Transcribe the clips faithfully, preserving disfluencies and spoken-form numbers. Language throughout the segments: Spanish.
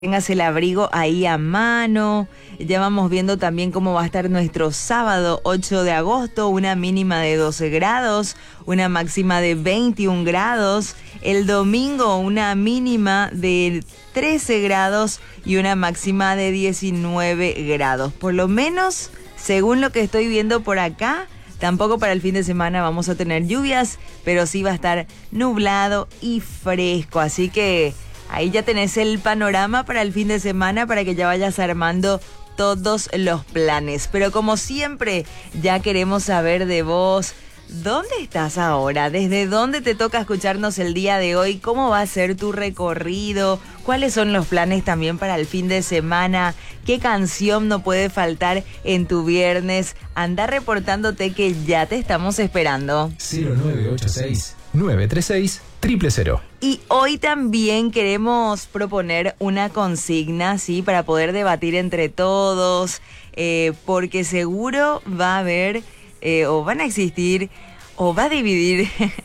Tengas el abrigo ahí a mano. Ya vamos viendo también cómo va a estar nuestro sábado ocho de agosto, una mínima de doce grados, una máxima de veintiún grados. El domingo una mínima de trece grados y una máxima de diecinueve grados. Por lo menos, según lo que estoy viendo por acá, tampoco para el fin de semana vamos a tener lluvias, pero sí va a estar nublado y fresco, así que ahí ya tenés el panorama para el fin de semana para que ya vayas armando todos los planes. Pero como siempre, ya queremos saber de vos. ¿Dónde estás ahora? ¿Desde dónde te toca escucharnos el día de hoy? ¿Cómo va a ser tu recorrido? ¿Cuáles son los planes también para el fin de semana? ¿Qué canción no puede faltar en tu viernes? Anda reportándote que ya te estamos esperando. cero nueve ocho seis, nueve tres seis, cero cero cero. Y hoy también queremos proponer una consigna, ¿sí? Para poder debatir entre todos, eh, porque seguro va a haber, eh, o van a existir, o va a dividir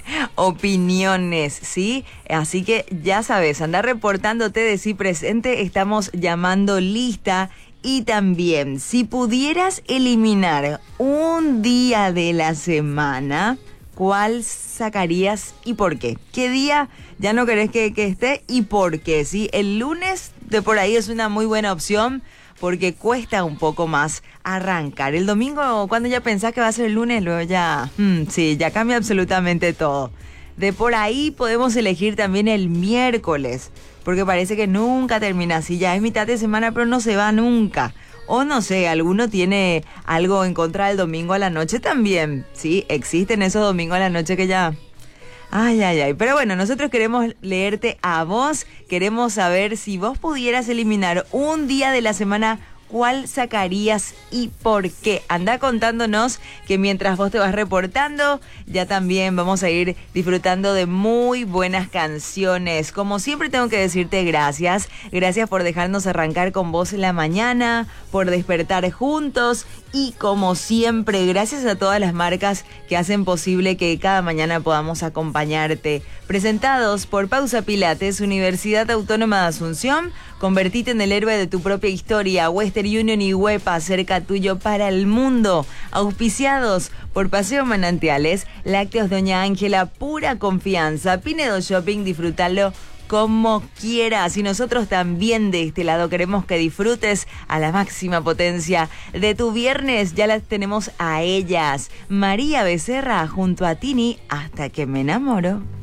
opiniones, ¿sí? Así que ya sabes, anda reportándote de sí presente, estamos llamando lista. Y también, si pudieras eliminar un día de la semana, ¿cuál sacarías y por qué? ¿Qué día ya no querés que, que esté y por qué? ¿Sí? El lunes de por ahí es una muy buena opción porque cuesta un poco más arrancar. El domingo, cuando ya pensás que va a ser el lunes, luego ya, hmm, sí, ya cambia absolutamente todo. De por ahí podemos elegir también el miércoles, porque parece que nunca termina así. Ya es mitad de semana, pero no se va nunca. O no sé, alguno tiene algo en contra del domingo a la noche también. Sí, existen esos domingos a la noche que ya... Ay, ay, ay. Pero bueno, nosotros queremos leerte a vos. Queremos saber si vos pudieras eliminar un día de la semana, ¿cuál sacarías y por qué? Anda contándonos que mientras vos te vas reportando, ya también vamos a ir disfrutando de muy buenas canciones. Como siempre tengo que decirte gracias. Gracias por dejarnos arrancar con vos en la mañana, por despertar juntos y como siempre, gracias a todas las marcas que hacen posible que cada mañana podamos acompañarte. Presentados por Pausa Pilates, Universidad Autónoma de Asunción. Convertite en el héroe de tu propia historia. Western Union y Huepa, cerca tuyo para el mundo. Auspiciados por Paseo Manantiales, Lácteos Doña Ángela, pura confianza. Pinedo Shopping, disfrútalo como quieras. Y nosotros también de este lado queremos que disfrutes a la máxima potencia de tu viernes. Ya las tenemos a ellas. María Becerra junto a Tini, Hasta que me enamoro.